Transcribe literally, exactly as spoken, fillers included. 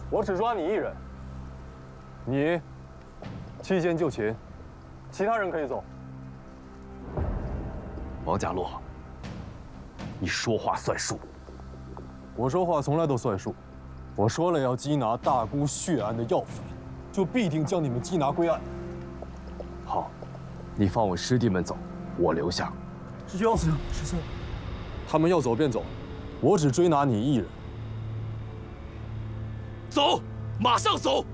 我只抓你一人。你弃剑就擒，其他人可以走。 王家洛，你说话算数。 我说话从来都算数。我说了要缉拿大姑血案的要犯，就必定将你们缉拿归案。 好，你放我师弟们走，我留下。 师兄，师兄，师兄，他们要走便走，我只追拿你一人。 走，马上走！